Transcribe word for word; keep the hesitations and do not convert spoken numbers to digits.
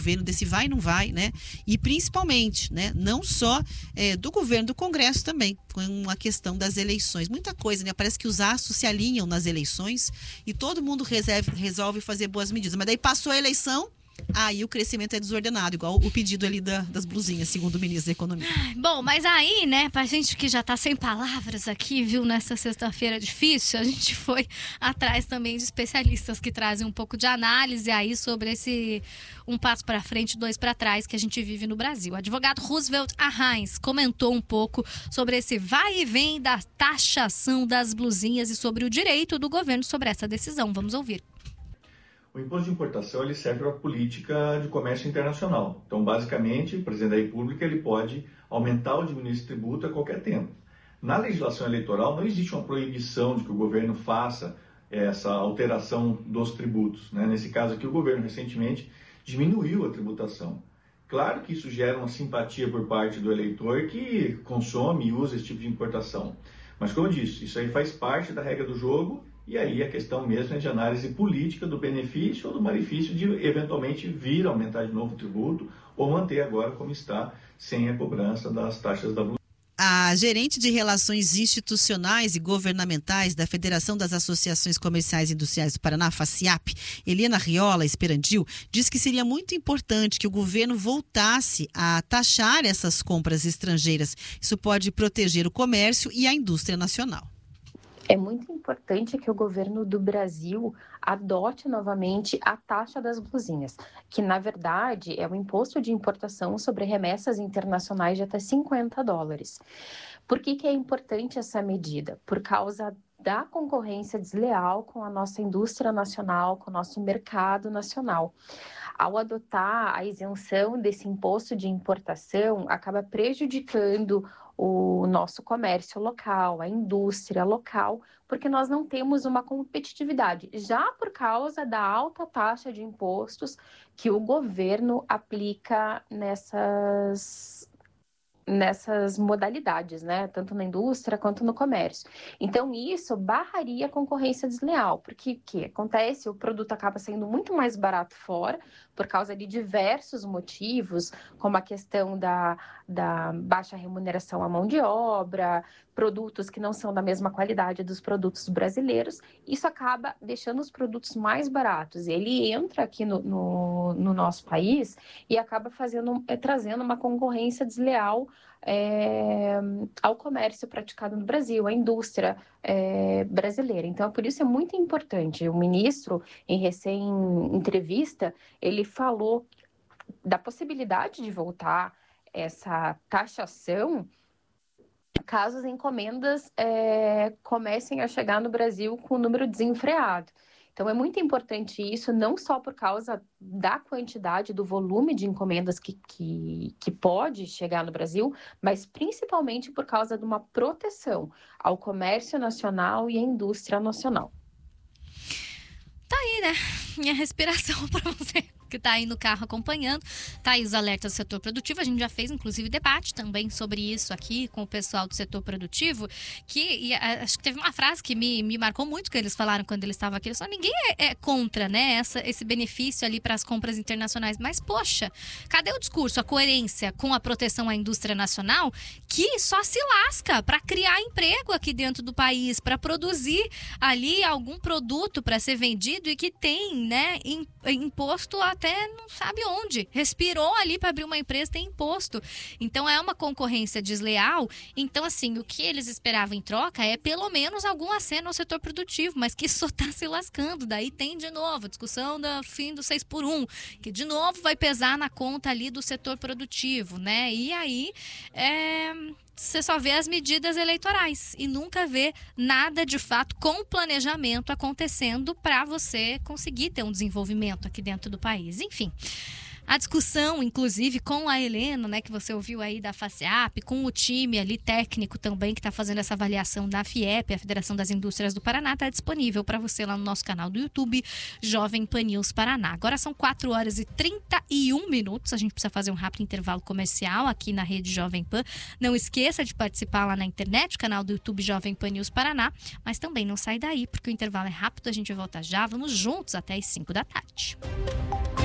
governo, desse vai e não vai, né? E principalmente, né? Não só é, do governo, do Congresso também, com a questão das eleições. Muita coisa, né? Parece que os astros se alinham nas eleições e todo mundo reserve, resolve fazer boas medidas. Mas daí passou a eleição, aí o crescimento é desordenado, igual o pedido ali da, das blusinhas, segundo o ministro da Economia. Bom, mas aí, né, pra gente que já tá sem palavras aqui, viu, nessa sexta-feira difícil, a gente foi atrás também de especialistas que trazem um pouco de análise aí sobre esse um passo para frente, dois para trás que a gente vive no Brasil. O advogado Roosevelt Arraes comentou um pouco sobre esse vai e vem da taxação das blusinhas e sobre o direito do governo sobre essa decisão. Vamos ouvir. O imposto de importação ele serve para a política de comércio internacional. Então, basicamente, o presidente da República ele pode aumentar ou diminuir esse tributo a qualquer tempo. Na legislação eleitoral, não existe uma proibição de que o governo faça essa alteração dos tributos, né? Nesse caso aqui, o governo recentemente diminuiu a tributação. Claro que isso gera uma simpatia por parte do eleitor que consome e usa esse tipo de importação. Mas, como eu disse, isso aí faz parte da regra do jogo. E aí a questão mesmo é de análise política do benefício ou do malefício de eventualmente vir a aumentar de novo o tributo ou manter agora como está, sem a cobrança das taxas da blusinha. A gerente de Relações Institucionais e Governamentais da Federação das Associações Comerciais e Industriais do Paraná, FACIAP, Helena Riola Esperandil, diz que seria muito importante que o governo voltasse a taxar essas compras estrangeiras. Isso pode proteger o comércio e a indústria nacional. É muito importante que o governo do Brasil adote novamente a taxa das blusinhas, que na verdade é o imposto de importação sobre remessas internacionais de até cinquenta dólares. Por que que é importante essa medida? Por causa da concorrência desleal com a nossa indústria nacional, com o nosso mercado nacional. Ao adotar a isenção desse imposto de importação, acaba prejudicando o nosso comércio local, a indústria local, porque nós não temos uma competitividade, já por causa da alta taxa de impostos que o governo aplica nessas, nessas modalidades, né? Tanto na indústria quanto no comércio. Então, isso barraria a concorrência desleal, porque o que acontece? O produto acaba sendo muito mais barato fora, por causa de diversos motivos, como a questão da, da baixa remuneração à mão de obra, produtos que não são da mesma qualidade dos produtos brasileiros. Isso acaba deixando os produtos mais baratos. Ele entra aqui no, no, no nosso país e acaba fazendo, é, trazendo uma concorrência desleal é, ao comércio praticado no Brasil, à indústria é, brasileira. Então, por isso é muito importante. O ministro, em recém-entrevista, ele falou da possibilidade de voltar essa taxação caso as encomendas é, comecem a chegar no Brasil com o número desenfreado. Então, é muito importante isso, não só por causa da quantidade, do volume de encomendas que, que, que pode chegar no Brasil, mas principalmente por causa de uma proteção ao comércio nacional e à indústria nacional. Tá aí, né? Minha respiração para você que tá aí no carro acompanhando. Tá aí os alertas do setor produtivo. A gente já fez, inclusive, debate também sobre isso aqui com o pessoal do setor produtivo, que e, a, acho que teve uma frase que me, me marcou muito que eles falaram quando eles estavam aqui. Só ninguém é, é contra, né, essa, esse benefício ali para as compras internacionais. Mas, poxa, cadê o discurso, a coerência com a proteção à indústria nacional, que só se lasca para criar emprego aqui dentro do país, para produzir ali algum produto para ser vendido e que tem, né, imposto a até não sabe onde. Respirou ali para abrir uma empresa, tem imposto. Então é uma concorrência desleal. Então, assim, o que eles esperavam em troca é pelo menos algum aceno ao setor produtivo, mas que só está se lascando. Daí tem de novo a discussão do fim do seis por um, que de novo vai pesar na conta ali do setor produtivo, né? E aí é... você só vê as medidas eleitorais e nunca vê nada de fato com planejamento acontecendo para você conseguir ter um desenvolvimento aqui dentro do país. Enfim, a discussão, inclusive, com a Helena, né, que você ouviu aí da FACIAP, com o time ali técnico também que está fazendo essa avaliação da FIEP, a Federação das Indústrias do Paraná, está disponível para você lá no nosso canal do YouTube, Jovem Pan News Paraná. Agora são quatro horas e trinta e um minutos, a gente precisa fazer um rápido intervalo comercial aqui na rede Jovem Pan. Não esqueça de participar lá na internet, canal do YouTube Jovem Pan News Paraná, mas também não sai daí, porque o intervalo é rápido, a gente volta já, vamos juntos até as cinco da tarde.